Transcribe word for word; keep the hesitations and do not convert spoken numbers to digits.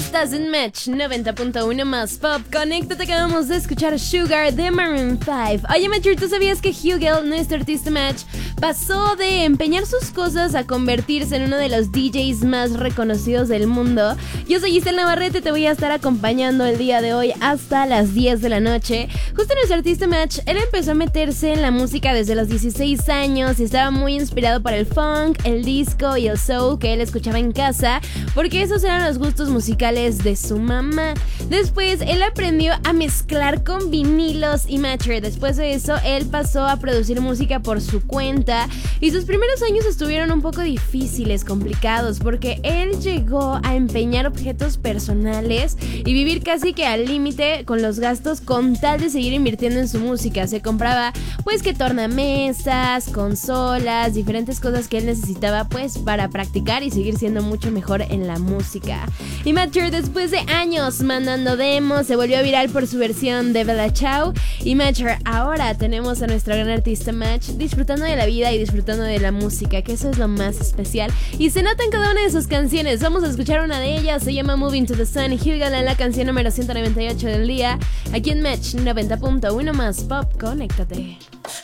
Estás en Match noventa punto uno más Pop. Conéctate, acabamos de escuchar Sugar de Maroon cinco. Oye, Matcher, ¿tú sabías que Hugel, nuestro artista Match, pasó de empeñar sus cosas a convertirse en uno de los D Js más reconocidos del mundo? Yo soy Giselle Navarrete, te voy a estar acompañando el día de hoy hasta las diez de la noche. Justo nuestro artista Match, él empezó a meterse en la música desde los dieciséis años y estaba muy inspirado por el funk, el disco y el soul que él escuchaba en casa, porque esos eran los gustos musicales de su mamá. Después él aprendió a mezclar con vinilos y Matcher. Después de eso él pasó a producir música por su cuenta y sus primeros años estuvieron un poco difíciles, complicados, porque él llegó a empeñar objetos personales y vivir casi que al límite con los gastos con tal de seguir invirtiendo en su música. Se compraba pues que tornamesas, consolas, diferentes cosas que él necesitaba pues para practicar y seguir siendo mucho mejor en la música. Y Matcher, después de años mandando demos, se volvió viral por su versión de Bella Ciao. Y Matcher, ahora tenemos a nuestro gran artista Match disfrutando de la vida y disfrutando de la música, que eso es lo más especial y se nota en cada una de sus canciones. Vamos a escuchar una de ellas, se llama Moving to the Sun. Hugel en la canción número ciento noventa y ocho del día, aquí en Match noventa punto uno más Pop. Conéctate.